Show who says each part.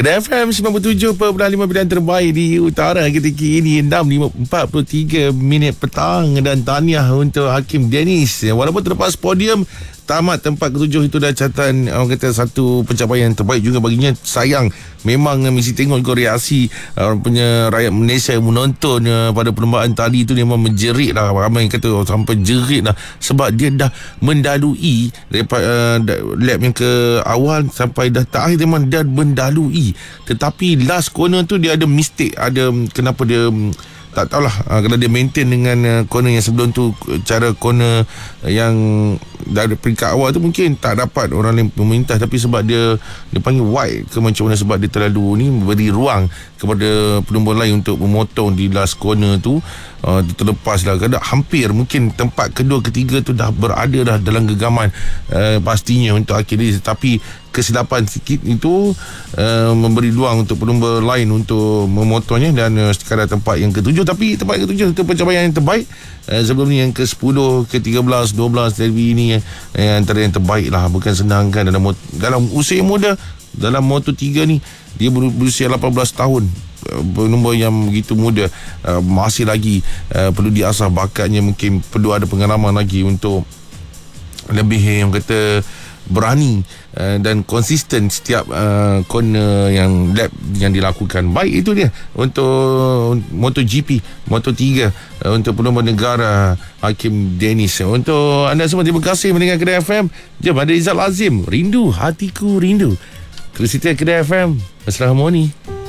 Speaker 1: Kedai FM 97.5 terbaik di utara ketika ini 6.43 petang. Dan tahniah untuk Hakim Dennis. Walaupun terlepas podium, tamat tempat ketujuh itu dah catatan orang kata satu pencapaian terbaik juga baginya. Sayang memang mesti tengok juga reaksi punya rakyat Malaysia yang menonton pada perlombaan tadi itu memang menjerit lah. Ramai yang kata sampai jerit lah, sebab dia dah mendalui daripada lap yang ke awal sampai dah terakhir memang dah mendalui. Tetapi last corner tu dia ada mistake, ada kenapa dia tak tahulah, kalau dia maintain dengan corner yang sebelum tu, cara corner yang dari peringkat awal tu mungkin tak dapat orang lain memintas, tapi sebab dia panggil wide ke macam mana, sebab dia terlalu ni beri ruang kepada penumbur lain untuk memotong di last corner tu. Terlepas lah, kadang hampir mungkin tempat kedua ketiga tu dah berada dah dalam genggaman pastinya untuk akhirnya, tapi kesilapan sikit itu memberi ruang untuk penumbur lain untuk memotongnya, dan sekadar tempat yang ketujuh. Tapi tempat ketujuh itu pencapaian yang terbaik. Sebelum ni yang ke-10, ke-13, 12 dari ini antara yang terbaik lah. Bukan senang kan dalam usia yang muda. Dalam Moto3 ni dia berusia 18 tahun, penumbur yang begitu muda, masih lagi perlu diasah bakatnya. Mungkin perlu ada pengalaman lagi untuk lebih yang kata berani dan konsisten setiap corner yang lap yang dilakukan. Baik, itu dia untuk MotoGP, Moto3 untuk penumbur negara Hakim Dennis. Untuk anda semua, terima kasih mendengar Kedai FM. Jom, ada Rizal Azim, Rindu Hatiku Rindu. Terus Kedai FM. Assalamualaikum.